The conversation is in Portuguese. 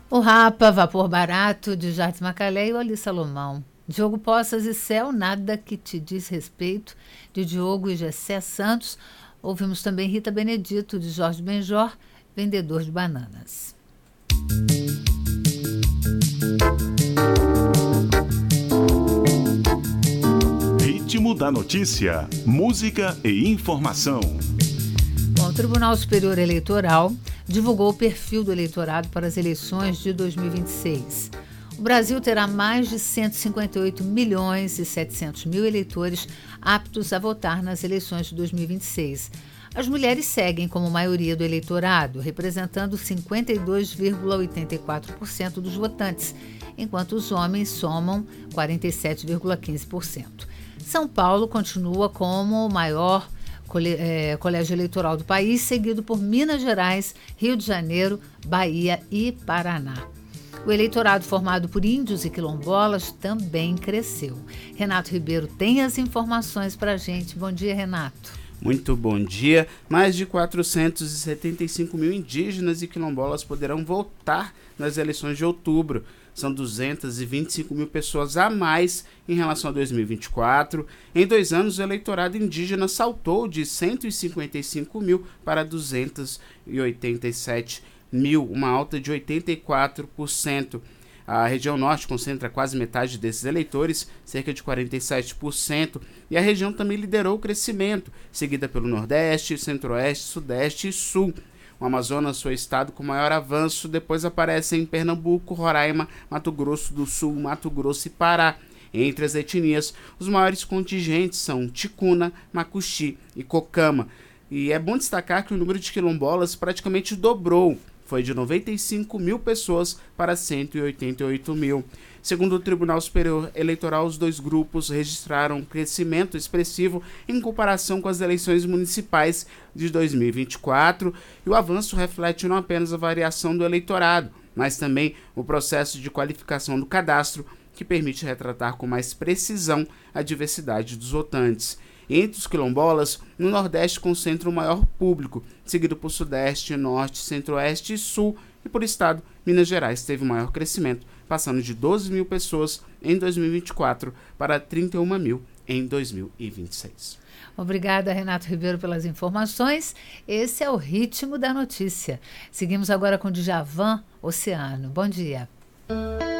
O Rapa, Vapor Barato, de Jardim Macalé e Oli Salomão. Diogo Poças e Céu, Nada Que Te Diz Respeito, de Diogo e Gessé Santos. Ouvimos também Rita Benedito, de Jorge Benjor, Vendedor de Bananas. Ritmo da notícia, música e informação. Bom, o Tribunal Superior Eleitoral divulgou o perfil do eleitorado para as eleições de 2026. O Brasil terá mais de 158 milhões e 700 mil eleitores aptos a votar nas eleições de 2026. As mulheres seguem como maioria do eleitorado, representando 52,84% dos votantes, enquanto os homens somam 47,15%. São Paulo continua como o maior colégio eleitoral do país, seguido por Minas Gerais, Rio de Janeiro, Bahia e Paraná. O eleitorado formado por índios e quilombolas também cresceu. Renato Ribeiro tem as informações para a gente. Bom dia, Renato. Muito bom dia. Mais de 475 mil indígenas e quilombolas poderão votar nas eleições de outubro. São 225 mil pessoas a mais em relação a 2024. Em 2 anos, o eleitorado indígena saltou de 155 mil para 287 mil, uma alta de 84%. A região norte concentra quase metade desses eleitores, cerca de 47%, e a região também liderou o crescimento, seguida pelo Nordeste, Centro-Oeste, Sudeste e Sul. O Amazonas foi o estado com maior avanço, depois aparecem Pernambuco, Roraima, Mato Grosso do Sul, Mato Grosso e Pará. Entre as etnias, os maiores contingentes são Ticuna, Macuxi e Cocama. E é bom destacar que o número de quilombolas praticamente dobrou. Foi de 95 mil pessoas para 188 mil. Segundo o Tribunal Superior Eleitoral, os dois grupos registraram um crescimento expressivo em comparação com as eleições municipais de 2024, e o avanço reflete não apenas a variação do eleitorado, mas também o processo de qualificação do cadastro, que permite retratar com mais precisão a diversidade dos votantes. Entre os quilombolas, no Nordeste concentra o maior público, seguido por Sudeste, Norte, Centro-Oeste e Sul, e por estado, Minas Gerais teve o maior crescimento, passando de 12 mil pessoas em 2024 para 31 mil em 2026. Obrigada, Renato Ribeiro, pelas informações. Esse é o Ritmo da Notícia. Seguimos agora com Djavan, Oceano. Bom dia.